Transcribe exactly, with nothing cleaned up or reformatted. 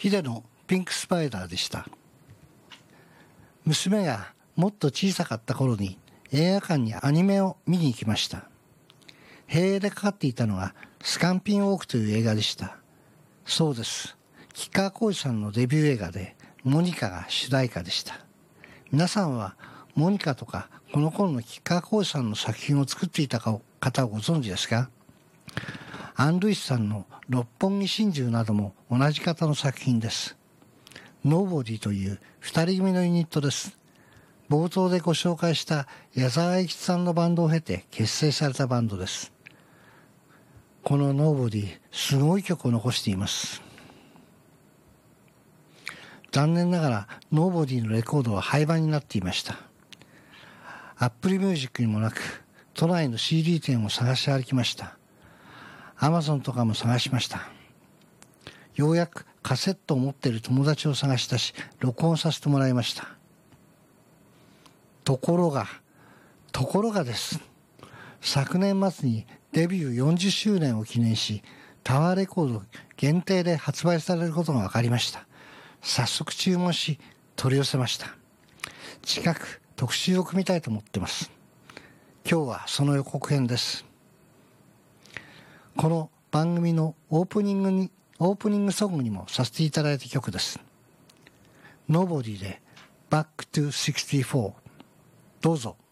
ヒデのピンクスパイダーでした。娘がもっと小さかった頃に映画館にアニメを見に行きました。併映でかかっていたのがスカンピンウォークという映画でした。そうです。吉川晃司さんのデビュー映画でモニカが主題歌でした。皆さんはモニカとかこの頃の吉川晃司さんの作品を作っていた方をご存知ですか？アン・ルイスさんの六本木心中なども同じ方の作品です。ノーボディという二人組のユニットです。冒頭でご紹介した矢沢永吉さんのバンドを経て結成されたバンドです。このノーボディ、すごい曲を残しています。残念ながらノーボディのレコードは廃盤になっていました。アップルミュージックにもなく、都内の シーディー 店を探し歩きました。アマゾンとかも探しました。ようやくカセットを持っている友達を探し出し、録音させてもらいました。ところが、ところがです。昨年末にデビューよんじゅっしゅうねんを記念し、タワーレコード限定で発売されることが分かりました。早速注文し、取り寄せました。近く特集を組みたいと思ってます。今日はその予告編です。この番組のオープニングに、オープニングソングにもさせていただいた曲です。ノーボディで バックトゥシクスティーフォー どうぞ。